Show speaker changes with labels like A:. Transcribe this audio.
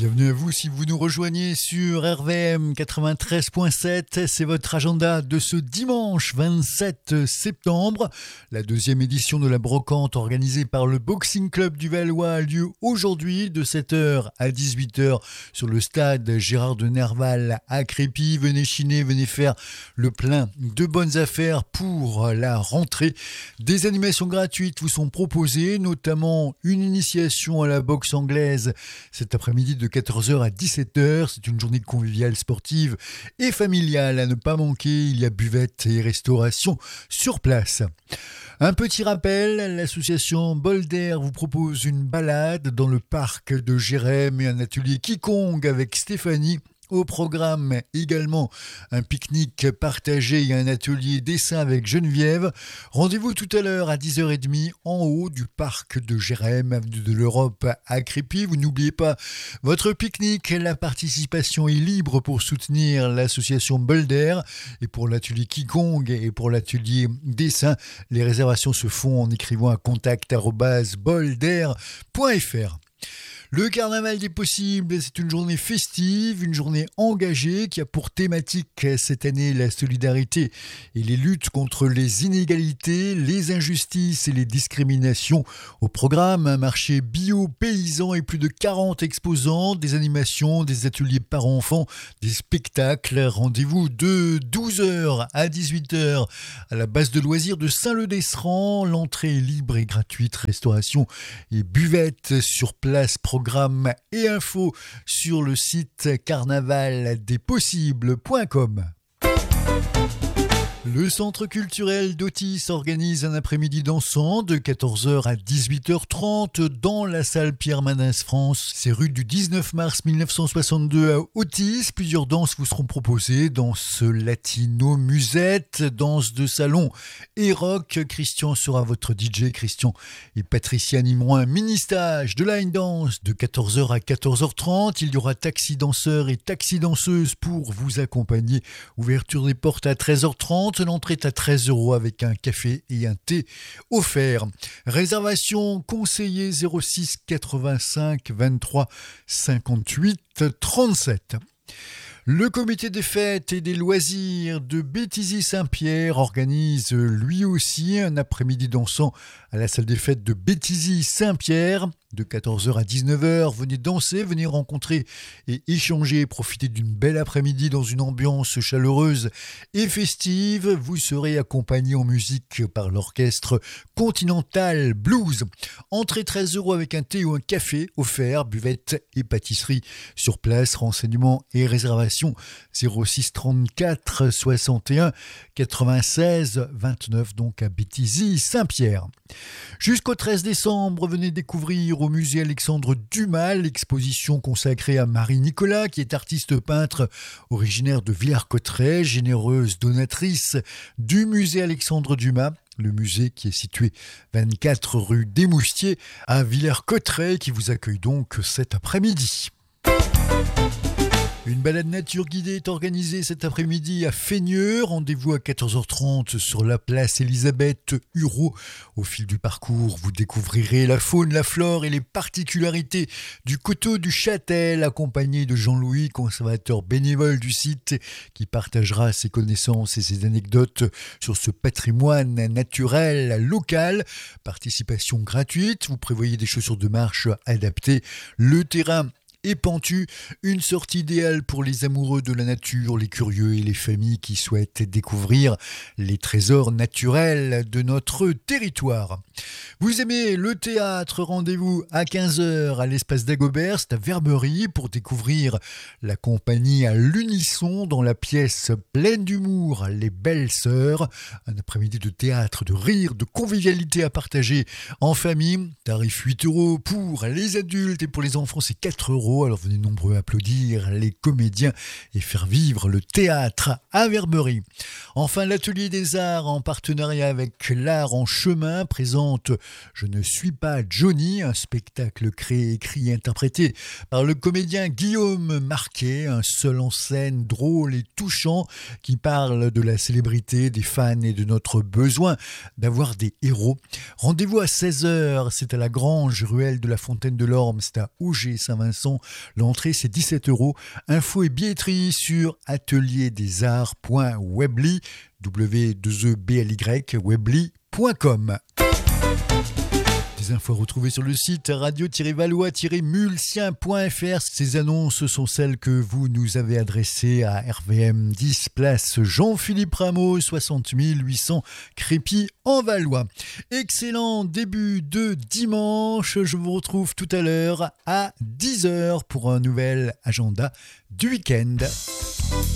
A: Bienvenue à vous si vous nous rejoignez sur RVM 93.7. C'est votre agenda de ce dimanche 27 septembre. La deuxième édition de la brocante organisée par le Boxing Club du Valois a lieu aujourd'hui de 7h à 18h sur le stade Gérard de Nerval à Crépy. Venez chiner, venez faire le plein de bonnes affaires pour la rentrée. Des animations gratuites vous sont proposées, notamment une initiation à la boxe anglaise cet après-midi de 14h à 17h. C'est une journée conviviale, sportive et familiale à ne pas manquer. Il y a buvette et restauration sur place. Un petit rappel, l'association Bolder vous propose une balade dans le parc de Jérém et un atelier Qigong avec Stéphanie. Au programme également un pique-nique partagé et un atelier dessin avec Geneviève. Rendez-vous tout à l'heure à 10h30 en haut du parc de Jérém, avenue de l'Europe à Crépy. Vous n'oubliez pas votre pique-nique. La participation est libre pour soutenir l'association Bolder. Et pour l'atelier Qigong et pour l'atelier dessin, les réservations se font en écrivant à contact@bolder.fr. Le carnaval des possibles, c'est une journée festive, une journée engagée qui a pour thématique cette année la solidarité et les luttes contre les inégalités, les injustices et les discriminations. Au programme, un marché bio-paysan et plus de 40 exposants, des animations, des ateliers parents-enfants, des spectacles. Rendez-vous de 12h à 18h à la base de loisirs de Saint-Leu-d'Esserand. L'entrée est libre et gratuite, restauration et buvette sur place. Programme et infos sur le site carnavaldespossibles.com. Le centre culturel d'Otis organise un après-midi dansant de 14h à 18h30 dans la salle Pierre Manins France. C'est rue du 19 mars 1962 à Otis. Plusieurs danses vous seront proposées. Danse latino, musette, danse de salon et rock. Christian sera votre DJ. Christian et Patricia animeront un mini-stage de line dance de 14h à 14h30. Il y aura taxi danseurs et taxi danseuses pour vous accompagner. Ouverture des portes à 13h30. L'entrée est à 13 € avec un café et un thé offert. Réservation conseiller 06 85 23 58 37. Le comité des fêtes et des loisirs de Béthisy-Saint-Pierre organise lui aussi un après-midi dansant à la salle des fêtes de Béthisy-Saint-Pierre. De 14h à 19h, venez danser, venez rencontrer et échanger, profiter d'une belle après-midi dans une ambiance chaleureuse et festive. Vous serez accompagné en musique par l'orchestre Continental Blues. Entrée 13 € avec un thé ou un café offert, buvette et pâtisserie sur place. Renseignements et réservations 06 34 61 96 29 donc à Béthisy-Saint-Pierre. Jusqu'au 13 décembre, venez découvrir au musée Alexandre Dumas l'exposition consacrée à Marie Nicolas, qui est artiste peintre originaire de Villers-Cotterêts, généreuse donatrice du musée Alexandre Dumas. Le musée qui est situé 24 rue des Moustiers à Villers-Cotterêts, qui vous accueille donc cet après-midi. Une balade nature guidée est organisée cet après-midi à Feigneux. Rendez-vous à 14h30 sur la place Elisabeth Hureau. Au fil du parcours, vous découvrirez la faune, la flore et les particularités du coteau du Châtel, accompagné de Jean-Louis, conservateur bénévole du site, qui partagera ses connaissances et ses anecdotes sur ce patrimoine naturel local. Participation gratuite, vous prévoyez des chaussures de marche adaptées. Le terrain et pentu, une sortie idéale pour les amoureux de la nature, les curieux et les familles qui souhaitent découvrir les trésors naturels de notre territoire. Vous aimez le théâtre, rendez-vous à 15h à l'espace d'Agobert, c'est à Verberie, pour découvrir la compagnie à l'unisson dans la pièce pleine d'humour, Les Belles Sœurs. Un après-midi de théâtre, de rire, de convivialité à partager en famille. Tarif 8 € pour les adultes et pour les enfants c'est 4 €. Alors venez nombreux applaudir les comédiens et faire vivre le théâtre à Verberie. Enfin, l'Atelier des Arts en partenariat avec l'Art en Chemin présente Je ne suis pas Johnny, un spectacle créé, écrit et interprété par le comédien Guillaume Marquet, un seul en scène drôle et touchant qui parle de la célébrité, des fans et de notre besoin d'avoir des héros. Rendez-vous à 16h, c'est à la Grange, ruelle de la Fontaine de l'Orme, c'est à Auger-Saint-Vincent. gratuitement. L'entrée, c'est 17 €. Infos et billetterie sur atelierdesarts.webly, W2EBLY, webly.com. Des infos retrouvées sur le site radio-valois-mulsien.fr. Ces annonces sont celles que vous nous avez adressées à RVM 10 place Jean-Philippe Rameau, 60 800 Crépy en Valois. Excellent début de dimanche. Je vous retrouve tout à l'heure à 10h pour un nouvel agenda du week-end.